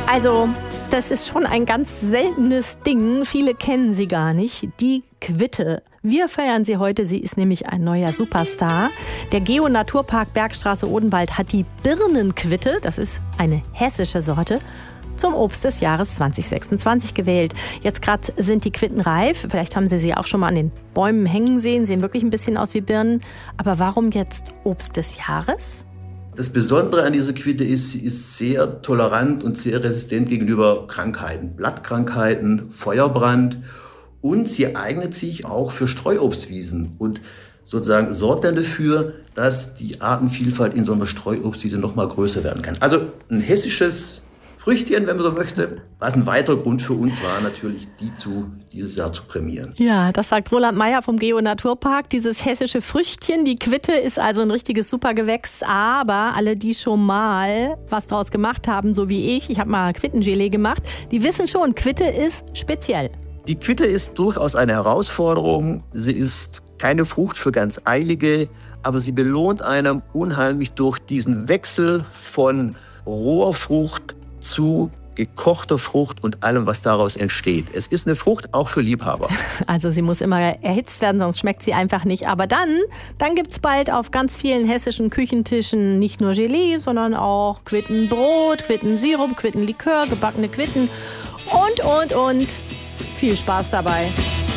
Also, das ist schon ein ganz seltenes Ding. Viele kennen sie gar nicht. Die Quitte. Wir feiern sie heute. Sie ist nämlich ein neuer Superstar. Der Geo-Naturpark Bergstraße Odenwald hat die Birnenquitte, das ist eine hessische Sorte, zum Obst des Jahres 2026 gewählt. Jetzt gerade sind die Quitten reif. Vielleicht haben Sie sie auch schon mal an den Bäumen hängen sehen. Sehen wirklich ein bisschen aus wie Birnen. Aber warum jetzt Obst des Jahres? Das Besondere an dieser Quitte ist, sie ist sehr tolerant und sehr resistent gegenüber Krankheiten, Blattkrankheiten, Feuerbrand, und sie eignet sich auch für Streuobstwiesen und sozusagen sorgt dann dafür, dass die Artenvielfalt in so einer Streuobstwiese noch mal größer werden kann. Also ein hessisches Früchtchen, wenn man so möchte, was ein weiterer Grund für uns war, natürlich dieses Jahr zu prämieren. Ja, das sagt Roland Meyer vom Geo-Naturpark. Dieses hessische Früchtchen, die Quitte, ist also ein richtiges Supergewächs. Aber alle, die schon mal was draus gemacht haben, so wie ich habe mal Quittengelee gemacht, die wissen schon, Quitte ist speziell. Die Quitte ist durchaus eine Herausforderung. Sie ist keine Frucht für ganz Eilige, aber sie belohnt einem unheimlich durch diesen Wechsel von roher Frucht zu gekochter Frucht und allem, was daraus entsteht. Es ist eine Frucht auch für Liebhaber. Also sie muss immer erhitzt werden, sonst schmeckt sie einfach nicht. Aber dann gibt's bald auf ganz vielen hessischen Küchentischen nicht nur Gelee, sondern auch Quittenbrot, Quittensirup, Quittenlikör, gebackene Quitten und. Viel Spaß dabei.